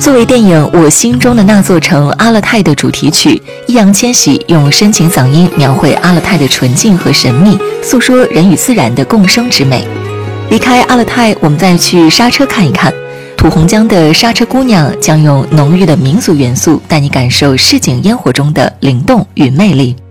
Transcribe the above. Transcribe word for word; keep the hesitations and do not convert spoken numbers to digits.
作为电影《我心中的那座城》阿勒泰的主题曲，易烊千玺用深情嗓音描绘阿勒泰的纯净和神秘，诉说人与自然的共生之美。离开阿勒泰，我们再去沙车看一看。土洪江的沙车姑娘将用浓郁的民族元素带你感受市井烟火中的灵动与魅力。